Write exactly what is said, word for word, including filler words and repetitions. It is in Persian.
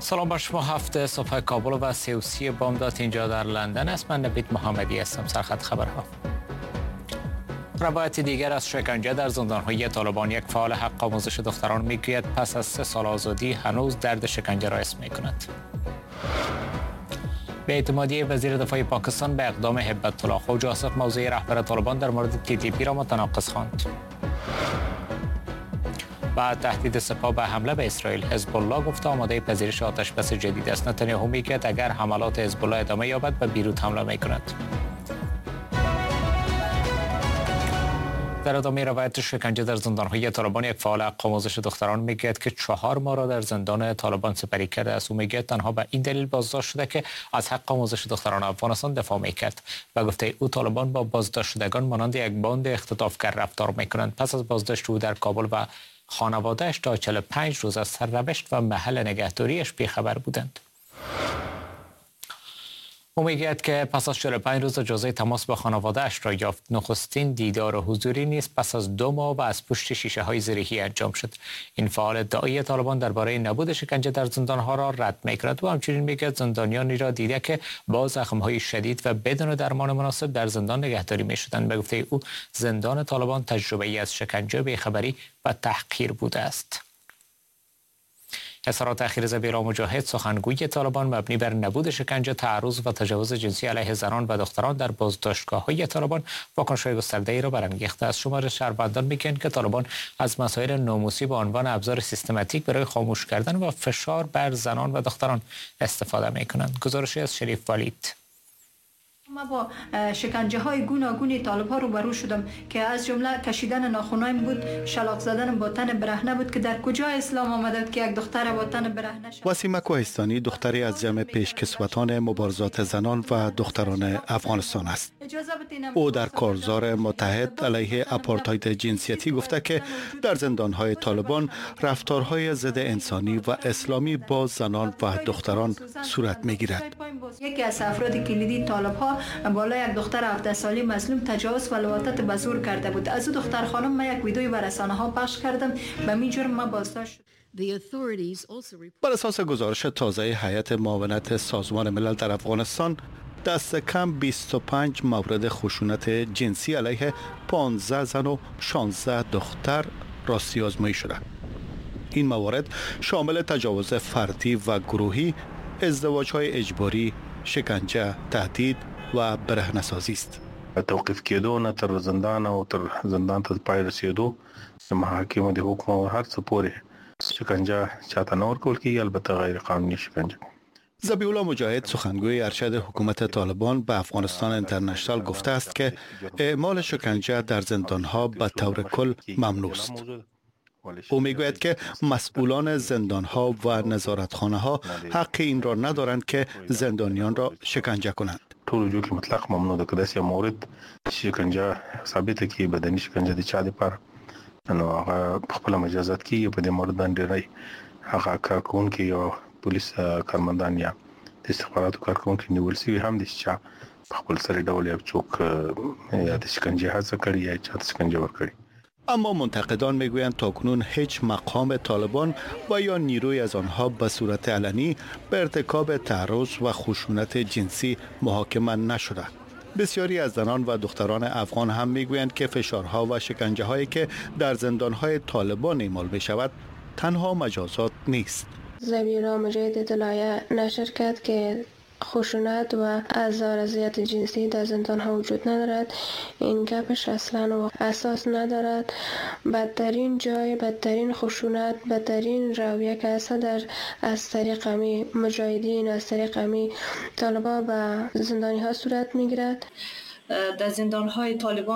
سلام بر شما. هفته صبح کابل و سی و سی بامداد اینجا در لندن است. من نوید محمدی هستم. سرخط خبرها. روایت دیگر از شکنجه در زندان‌های طالبان. یک فعال حق آموزش دختران میگوید پس از سه سال آزادی هنوز درد شکنجه را حس می‌کند. بی‌اعتمادی وزیر دفاع پاکستان به اقدام هیبت الله خواجه آصف موضع رهبر طالبان در مورد تی تی پی را متناقض خواند. و تهدید سپاه به حمله به اسرائیل. حزب الله گفته آماده پذیرش آتش بس جدید است. نتانیاهو میگوید اگر حملات حزب الله ادامه یابد به بیروت حمله میکند. در ادامه روایت شکنجه در زندان‌های طالبان، یک فعال حق آموزش دختران میگوید که چهار ماه را در زندان طالبان سپری کرده است. او میگوید تنها به این دلیل بازداشت شده که از حق آموزش دختران افغانستان دفاع میکرد. و گفته او طالبان با بازداشت شدگان مانند یک باند اختطافگر رفتار میکنند. پس از بازداشت او در کابل و خانواده‌اش تا چهل و پنج روز از سرنوشت و محل نگهداریش بیخبر بودند. او میگوید که پس از چهل و پنج روز اجازه تماس با خانواده‌اش را یافت. نخستین دیدار حضوری نیز پس از دو ماه و از پشت شیشه های زرهی انجام شد. این فعال ادعای طالبان درباره نبود شکنجه در زندان‌ها را رد می‌کند و همچنین میگوید زندانیانی را دیده که با زخم‌های شدید و بدون درمان مناسب در زندان نگهداری می‌شدند. به گفته او زندان طالبان تجربه‌ای از شکنجه، بیخبری و تحقیر بوده است. اظهارات اخیر ظبیرا مجاهد، سخنگوی طالبان، مبنی بر نبود شکنجه، تعرض و تجاوز جنسی علیه زنان و دختران در بازداشتگاه‌های طالبان واکنش‌های گسترده‌ای را برانگیخته است. شمار شهروندان میگویند که طالبان از مسائل ناموسی به عنوان ابزار سیستماتیک برای خاموش کردن و فشار بر زنان و دختران استفاده می‌کنند. گزارشی از شریف ولید. ما با شکنجه های گوناگون طالب ها روبرو شدم که از جمله کشیدن ناخنایم بود، شلاق زدن با تن برهنه بود که در کجا اسلام آمده که یک دختر با تن برهنه شد. وسیمه کوهستانی دختری از جمع پیشکسوتان مبارزات زنان و دختران افغانستان است. او در کارزار متحد علیه آپارتاید جنسیتی گفته که در زندان‌های طالبان رفتارهای ضد انسانی و اسلامی با زنان و دختران صورت می‌گیرد. یکی از افراد کلیدی طالب‌ها بالای یک دختر هفده ساله مظلوم تجاوز و لواطت به زور کرده بود. از او دختر خانم ما یک ویدیوی بر رسانه‌ها پخش کردم. به همین جرم ما بازداشت شد. بر اساس گزارش تازه هیئت معاونت سازمان ملل در افغانستان، دست کم بیست و پنج مورد خشونت جنسی علیه پانزده زن و شانزده دختر راستی آزمایی شده. این موارد شامل تجاوز فردی و گروهی، ازدواج‌های اجباری، شکنجه، تهدید و برهنه‌سازی است. توقیف کېدو نه تر زندان او تر زندان ته پای رسیدو د محاکمو د حکم او هر څه پورې شکنجه چاته نه ورکول کېږي، البته غیر قانوني شکنجه. ذبیح الله مجاهد، سخنگوی ارشد حکومت طالبان به افغانستان اینترنشنال گفته است که اعمال شکنجه در زندان‌ها به طور کل ممنوع است. او میگوید که مسئولان زندان‌ها و نظارتخانه‌ها حق این را ندارند که زندانیان را شکنجه کنند. ټول جو کې مطلق ممنوع ده که داسې مورد شکنجه ثابته کړي، بدني شکنجه د چا لپاره نو هغه خپل مجازات کیږي. په دې مورد باندې راي هغه کارکونکي یا پولیس کارمندان یا د استخباراتو کارکونکي نیول شوي هم دي چې په خپل سري ډول یو څوک یا د شکنجه هڅه کړې یا چا ته شکنجه ورکړي. اما منتقدان میگویند تاکنون هیچ مقام طالبان و یا نیروی از آنها به صورت علنی به ارتکاب تعرض و خشونت جنسی محاکمه نشده. بسیاری از زنان و دختران افغان هم میگویند که فشارها و شکنجه هایی که در زندانهای طالبان اعمال می شود تنها مجازات نیست. ذبیح مجاهد اطلاعیه نشر کرد که خشونت و آزار اذیت جنسی در زندان ها وجود ندارد. این گپش اصلا و اساس ندارد. بدترین جای بدترین خشونت، بدترین رویه که اصلا در از طریق امی مجاهدین، از طریق امی طالبا به زندانی ها صورت میگیرد. در زندان های طالبان